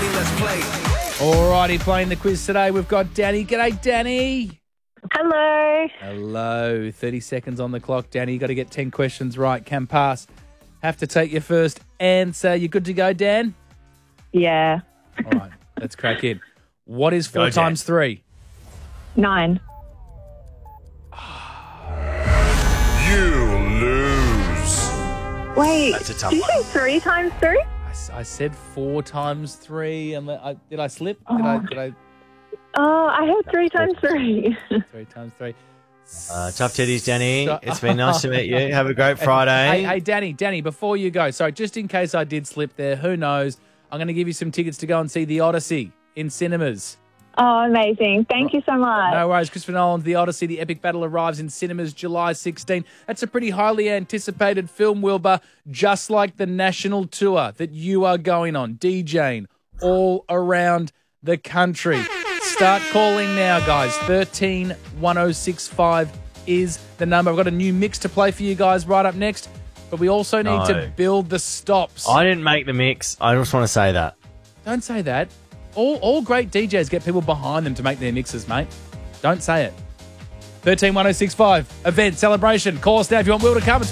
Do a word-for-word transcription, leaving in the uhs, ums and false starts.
party, let's play. Alrighty, playing the quiz today, we've got Danny. G'day, Danny. Hello. Hello. thirty seconds on the clock, Danny. you got to get ten questions right. Can pass. Have to take your first answer. You good to go, Dan? Yeah. All right, let's crack in. What is four Go, Dan. times three? Nine. You lose. Wait. That's a tough did you one. say three times three? I, s- I said four times three. And I, did I slip? Did I? Did I? Oh, I had three times three. Three times three. Uh, tough titties, Danny. So- It's been nice to meet you. Have a great Friday. Hey, hey, Danny, Danny, before you go, sorry, just in case I did slip there, who knows? I'm going to give you some tickets to go and see The Odyssey in cinemas. Oh, amazing. Thank you so much. No worries. Christopher Nolan's The Odyssey, the epic battle arrives in cinemas July sixteenth. That's a pretty highly anticipated film, Wilbur, just like the national tour that you are going on, DJing all around the country. Start calling now, guys. thirteen one oh six five is the number. I've got a new mix to play for you guys right up next, but we also need No. to build the stops. I didn't make the mix. I just want to say that. Don't say that. All, all great D Js get people behind them to make their mixes, mate. Don't say it. thirteen one oh six five, event, celebration. Call us now if you want Will to come. It's